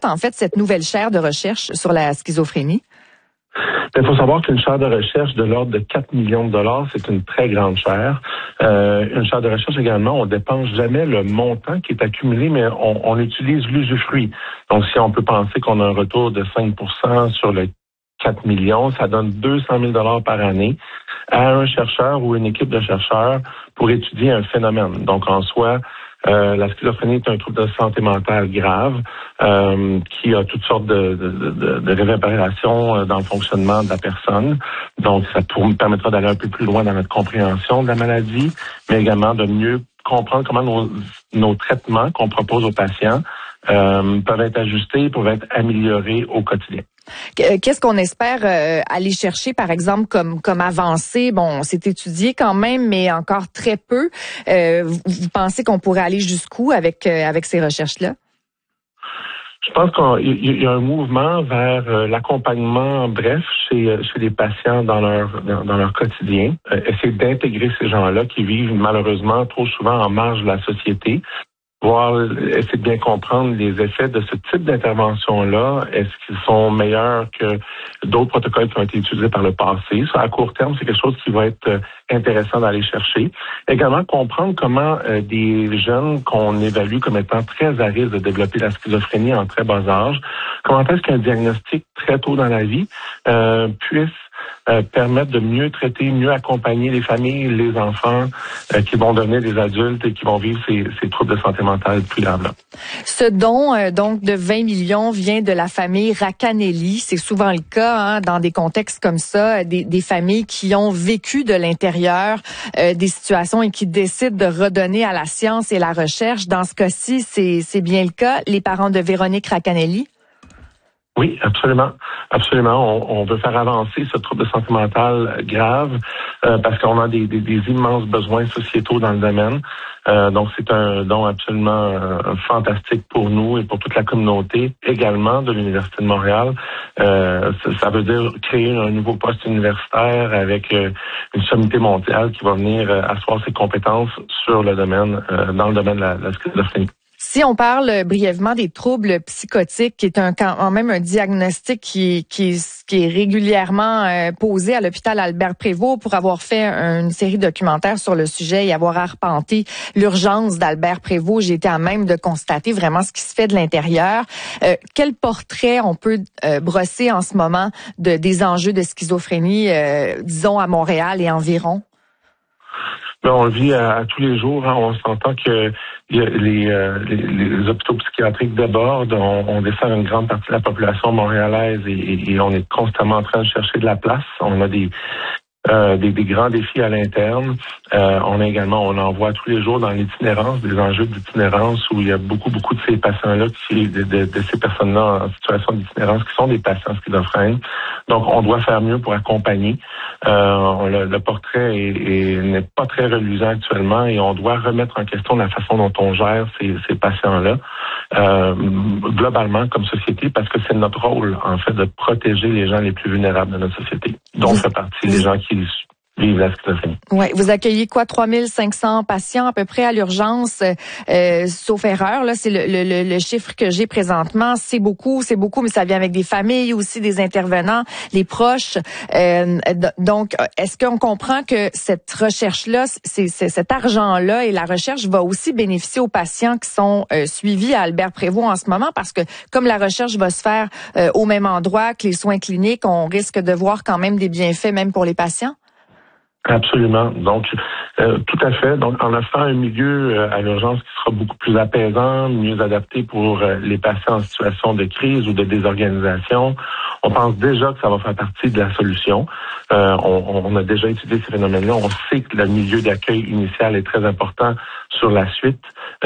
en fait, cette nouvelle chaire de recherche sur la schizophrénie? Il faut savoir qu'une chaire de recherche de l'ordre de 4 millions de dollars, c'est une très grande chaire. Une chaire de recherche également, on dépense jamais le montant qui est accumulé, mais on utilise l'usufruit. Donc, si on peut penser qu'on a un retour de 5% sur le 4 millions, ça donne 200 000 dollars par année à un chercheur ou une équipe de chercheurs pour étudier un phénomène. Donc, en soi, la schizophrénie est un trouble de santé mentale grave qui a toutes sortes de réverbérations dans le fonctionnement de la personne. Donc, ça permettra d'aller un peu plus loin dans notre compréhension de la maladie, mais également de mieux comprendre comment nos traitements qu'on propose aux patients peuvent être ajustés, peuvent être améliorés au quotidien. Qu'est-ce qu'on espère aller chercher, par exemple, comme avancée? Bon, c'est étudié quand même, mais encore très peu. Vous pensez qu'on pourrait aller jusqu'où avec ces recherches-là? Je pense qu'il y a un mouvement vers l'accompagnement bref chez les patients dans leur quotidien. Essayer d'intégrer ces gens-là qui vivent malheureusement trop souvent en marge de la société. Essayer de bien comprendre les effets de ce type d'intervention-là. Est-ce qu'ils sont meilleurs que d'autres protocoles qui ont été utilisés par le passé? Ça, à court terme, c'est quelque chose qui va être intéressant d'aller chercher. Également, comprendre comment des jeunes qu'on évalue comme étant très à risque de développer la schizophrénie en très bas âge, comment est-ce qu'un diagnostic très tôt dans la vie puisse permettre de mieux traiter, mieux accompagner les familles, les enfants qui vont devenir des adultes et qui vont vivre ces troubles de santé mentale plus graves. Ce don donc de 20 millions vient de la famille Racanelli. C'est souvent le cas dans des contextes comme ça, des familles qui ont vécu de l'intérieur des situations et qui décident de redonner à la science et la recherche. Dans ce cas-ci, c'est bien le cas. Les parents de Véronique Racanelli? Oui, absolument. Absolument. On veut faire avancer ce trouble de santé mentale grave parce qu'on a des immenses besoins sociétaux dans le domaine. Donc, c'est un don absolument fantastique pour nous et pour toute la communauté, également de l'Université de Montréal. Ça veut dire créer un nouveau poste universitaire avec une sommité mondiale qui va venir asseoir ses compétences sur le domaine, dans le domaine de la schizophrénie. Si on parle brièvement des troubles psychotiques, qui est quand même un diagnostic qui est régulièrement posé à l'hôpital Albert Prévost, pour avoir fait une série de documentaires sur le sujet et avoir arpenté l'urgence d'Albert Prévost, j'ai été à même de constater vraiment ce qui se fait de l'intérieur. Quel portrait on peut brosser en ce moment des enjeux de schizophrénie, disons à Montréal et environ? On le vit à tous les jours. On s'entend que les hôpitaux psychiatriques débordent. On dessert une grande partie de la population montréalaise et on est constamment en train de chercher de la place. On a des grands défis à l'interne. On en voit tous les jours dans l'itinérance, des enjeux d'itinérance où il y a beaucoup de ces patients-là, de ces personnes-là en situation d'itinérance qui sont des patients schizophrènes. Donc, on doit faire mieux pour accompagner. Le portrait n'est pas très reluisant actuellement et on doit remettre en question la façon dont on gère ces patients-là, globalement comme société, parce que c'est notre rôle, en fait, de protéger les gens les plus vulnérables de notre société, dont fait partie les gens qui vivent la schizophrénie. Ouais, vous accueillez 3500 patients à peu près à l'urgence, sauf erreur. Là, c'est le chiffre que j'ai présentement. C'est beaucoup, mais ça vient avec des familles aussi, des intervenants, les proches. Donc, est-ce qu'on comprend que cette recherche-là, cet argent-là et la recherche va aussi bénéficier aux patients qui sont suivis à Albert Prévost en ce moment, parce que comme la recherche va se faire au même endroit que les soins cliniques, on risque de voir quand même des bienfaits même pour les patients? Absolument. Donc, tout à fait. Donc, en offrant un milieu à l'urgence qui sera beaucoup plus apaisant, mieux adapté pour les patients en situation de crise ou de désorganisation, on pense déjà que ça va faire partie de la solution. On a déjà étudié ces phénomènes-là. On sait que le milieu d'accueil initial est très important sur la suite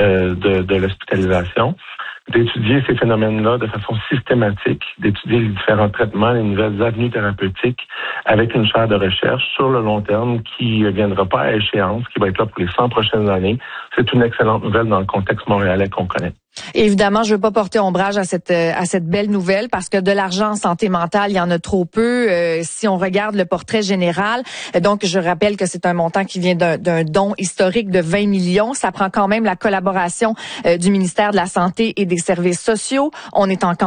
de l'hospitalisation. D'étudier ces phénomènes-là de façon systématique, d'étudier les différents traitements, les nouvelles avenues thérapeutiques avec une chaire de recherche sur le long terme qui ne viendra pas à échéance, qui va être là pour les 100 prochaines années. C'est une excellente nouvelle dans le contexte montréalais qu'on connaît. Évidemment, je veux pas porter ombrage à cette belle nouvelle, parce que de l'argent en santé mentale, il y en a trop peu si on regarde le portrait général. Donc, je rappelle que c'est un montant qui vient d'un don historique de 20 millions. Ça prend quand même la collaboration du ministère de la Santé et des Services sociaux. On est en